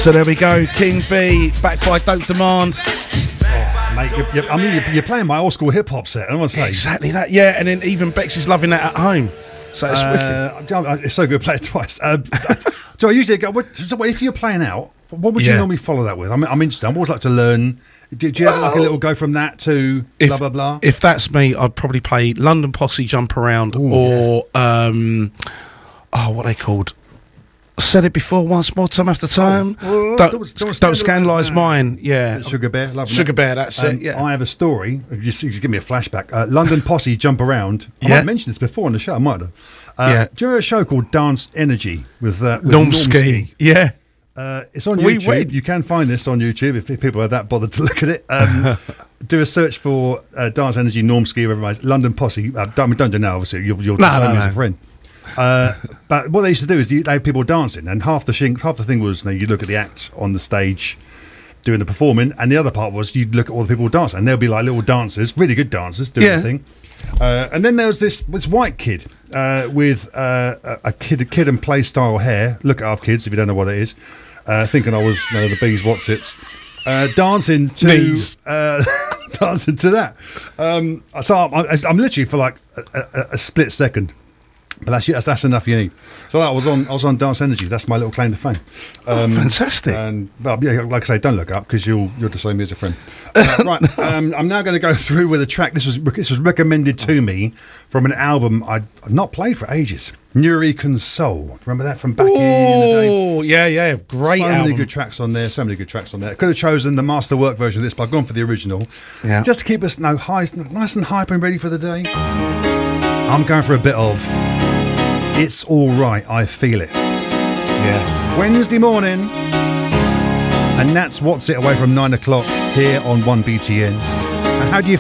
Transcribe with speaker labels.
Speaker 1: So there we go, King B, backed by Dope Demand.
Speaker 2: Mate, you're playing my old school hip hop set. I want to say
Speaker 1: Exactly that, yeah. And then even Bex is loving that at home. So it's wicked.
Speaker 2: It's so good. Play it twice. So I usually go. So if you're playing out, what would you normally follow that with? I'm interested. I always like to learn. Did you have like a little go from that to blah blah blah?
Speaker 1: If that's me, I'd probably play London Posse Jump Around, or what are they called? Said it before, once more, time after time. Don't scandalise mine. Yeah,
Speaker 2: Sugar Bear,
Speaker 1: Sugar Bear. That's it. Yeah,
Speaker 2: I have a story. You give me a flashback. London Posse Jump Around. I might have mentioned this before on the show. I might have. Do you remember a show called Dance Energy with
Speaker 1: Normski? Yeah.
Speaker 2: It's on YouTube. You can find this on YouTube if people are that bothered to look at it. Do a search for Dance Energy, Normski, everybody. London Posse. Don't do now, obviously. You'll as a friend. But what they used to do is they had people dancing, and half the thing was you look at the act on the stage doing the performing, and the other part was you'd look at all the people dancing, and they'll be like little dancers, really good dancers doing the thing. And then there was this white kid with a kid and play style hair. Look it up, kids, if you don't know what it is. Thinking I was the bees, what's it's dancing to dancing to that. So I'm literally for like a split second. But that's enough you need. So I was on Dance Energy. That's my little claim to fame.
Speaker 1: Fantastic.
Speaker 2: And like I say, don't look up because you'll disown me as a friend. Right. I'm now going to go through with a track. This was recommended to me from an album I've not played for ages. Nurican Soul. Remember that from back in the day?
Speaker 1: Oh, yeah. Great album.
Speaker 2: So many good tracks on there. Could have chosen the masterwork version of this, but I've gone for the original. Yeah. Just to keep us nice and hype and ready for the day. I'm going for a bit of It's All Right, I Feel It.
Speaker 1: Yeah.
Speaker 2: Wednesday morning. And that's What's It away from 9 o'clock here on 1BTN. And how do you